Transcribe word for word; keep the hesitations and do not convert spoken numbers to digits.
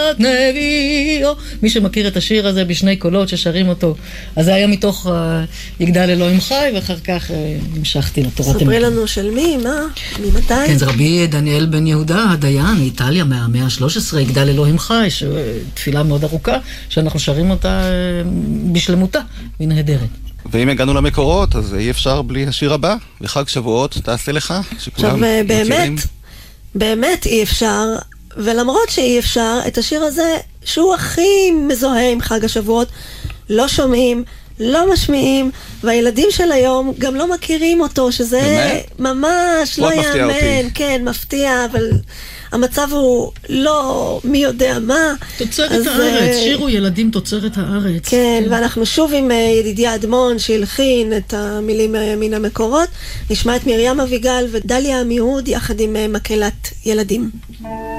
נביאו. מי שמכיר את השיר הזה בשני קולות ששרים אותו, אז זה היה מתוך uh, יגדל אלוהים חי, ואחר כך uh, המשכתי לתורת ספרי לנו של מי, מה? ממתי? כן, זה רבי דניאל בן יהודה, הדיין, מאיטליה, מהמאה ה-שלוש עשרה, יגדל אלוהים חי, תפילה מאוד ארוכה, שאנחנו שרים אותה uh, בשלמותה, והיא נהדרת. ואם הגענו למקורות, אז אי אפשר בלי השיר הבא, לחג שבועות, תעשה לך, עכשיו, באמת, באמת אי אפשר, ולמרות שאי אפשר, את השיר הזה, שהוא הכי מזוהה עם חג השבועות, לא שומעים, לא משמיעים, והילדים של היום גם לא מכירים אותו, שזה באמת? ממש לא יאמן, כן, מפתיע, אבל המצב הוא לא מי יודע מה. תוצרת הארץ, שירו ילדים תוצרת הארץ. כן, כן. ואנחנו שוב עם ידידיה אדמון שהלחין את המילים מן המקורות. נשמע את מרים אביגל ודליה עמיהוד יחד עם מקהלת ילדים.